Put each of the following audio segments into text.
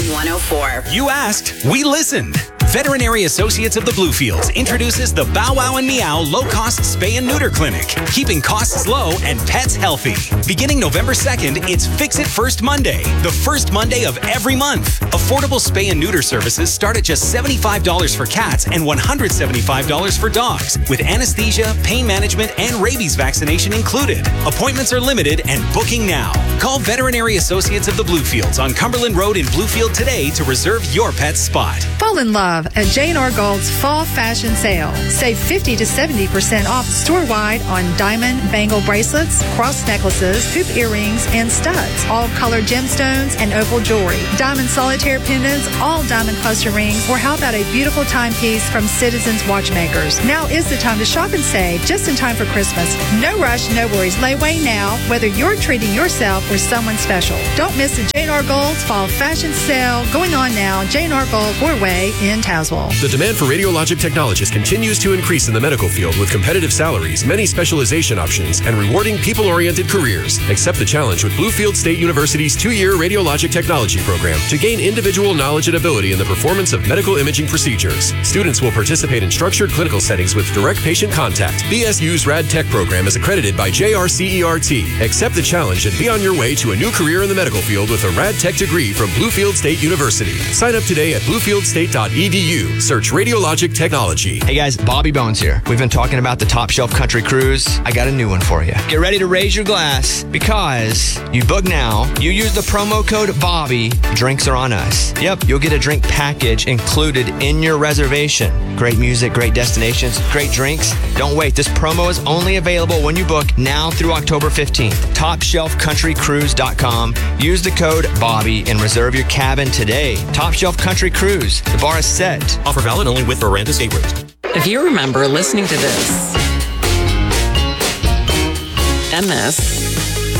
104. You asked, we listened. Veterinary Associates of the Bluefields introduces the Bow Wow and Meow low-cost spay and neuter clinic, keeping costs low and pets healthy. Beginning November 2nd, it's Fix It First Monday, the first Monday of every month. Affordable spay and neuter services start at just $75 for cats and $175 for dogs, with anesthesia, pain management, and rabies vaccination included. Appointments are limited and booking now. Call Veterinary Associates of the Bluefields on Cumberland Road in Bluefield today to reserve your pet's spot. Fall in love at J&R Gold's Fall Fashion Sale. Save 50 to 70% off store-wide on diamond bangle bracelets, cross necklaces, hoop earrings, and studs, all colored gemstones and opal jewelry, diamond solitaire pendants, all diamond cluster rings, or how about a beautiful timepiece from Citizens Watchmakers. Now is the time to shop and save, just in time for Christmas. No rush, no worries. Lay away now, whether you're treating yourself or someone special. Don't miss the J&R Gold's Fall Fashion Sale going on now. J&R Gold, Way in Tazewell. The demand for radiologic technologists continues to increase in the medical field with competitive salaries, many specialization options, and rewarding people-oriented careers. Accept the challenge with Bluefield State University's 2-year radiologic technology program to gain individual knowledge and ability in the performance of medical imaging procedures. Students will participate in structured clinical settings with direct patient contact. BSU's Rad Tech program is accredited by JRCERT. Accept the challenge and be on your way to a new career in the medical field with a Rad Tech degree from Bluefield State University. Sign up today at bluefieldState.edu. Search Radiologic Technology. Hey guys, Bobby Bones here. We've been talking about the Top Shelf Country Cruise. I got a new one for you. Get ready to raise your glass because you book now, you use the promo code Bobby, drinks are on us. Yep, you'll get a drink package included in your reservation. Great music, great destinations, great drinks. Don't wait. This promo is only available when you book now through October 15th. TopShelfCountryCruise.com. Use the code Bobby and reserve your cabin today. Top Shelf Country Cruise. The bar is set. Offer valid only with Miranda State Route. If you remember listening to this and this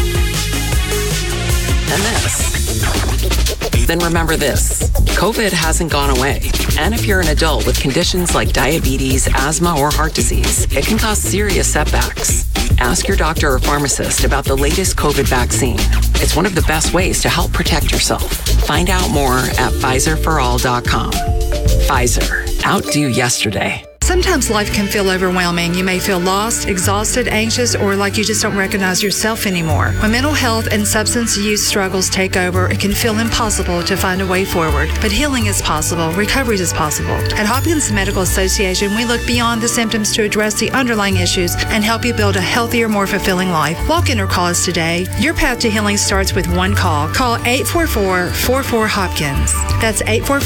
and this, then remember this. COVID hasn't gone away. And if you're an adult with conditions like diabetes, asthma, or heart disease, it can cause serious setbacks. Ask your doctor or pharmacist about the latest COVID vaccine. It's one of the best ways to help protect yourself. Find out more at PfizerForAll.com. Pfizer, outdo yesterday. Sometimes life can feel overwhelming. You may feel lost, exhausted, anxious, or like you just don't recognize yourself anymore. When mental health and substance use struggles take over, it can feel impossible to find a way forward. But healing is possible. Recovery is possible. At Hopkins Medical Association, we look beyond the symptoms to address the underlying issues and help you build a healthier, more fulfilling life. Walk in or call us today. Your path to healing starts with one call. Call 844-44-HOPKINS. That's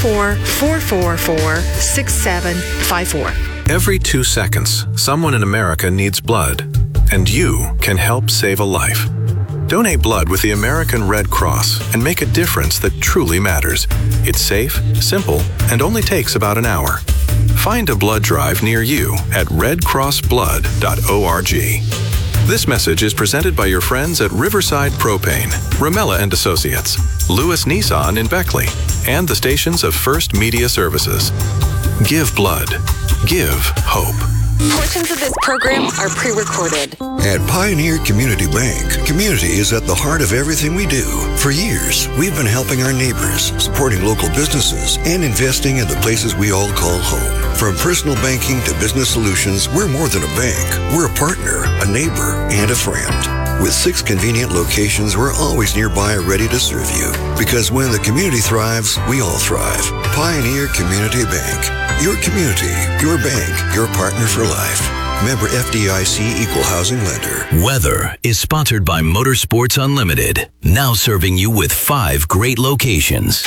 844-444-6754. Every 2 seconds, someone in America needs blood, and you can help save a life. Donate blood with the American Red Cross and make a difference that truly matters. It's safe, simple, and only takes about an hour. Find a blood drive near you at redcrossblood.org. This message is presented by your friends at Riverside Propane, Ramella and Associates, Lewis Nissan in Beckley, and the stations of First Media Services. Give blood. Give hope. Portions of this program are pre-recorded. At Pioneer Community Bank, community is at the heart of everything we do. For years, we've been helping our neighbors, supporting local businesses, and investing in the places we all call home. From personal banking to business solutions, we're more than a bank. We're a partner, a neighbor, and a friend. With 6 convenient locations, we're always nearby, ready to serve you. Because when the community thrives, we all thrive. Pioneer Community Bank. Your community, your bank, your partner for life. Member FDIC Equal Housing Lender. Weather is sponsored by Motorsports Unlimited. Now serving you with 5 great locations.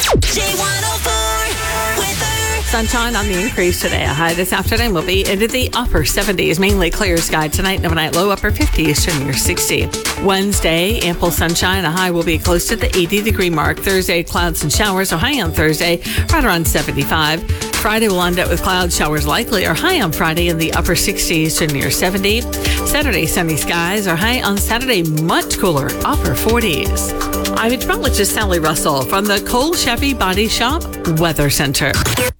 Sunshine on the increase today. A high this afternoon will be into the upper 70s. Mainly clear sky tonight. Overnight low upper 50s to near 60. Wednesday, ample sunshine. A high will be close to the 80-degree mark. Thursday, clouds and showers. A high on Thursday, right around 75. Friday will end up with clouds, showers likely. Or high on Friday in the upper 60s to near 70. Saturday, sunny skies. Or high on Saturday, much cooler, upper 40s. I'm meteorologist Sally Russell from the Cole Chevy Body Shop Weather Center.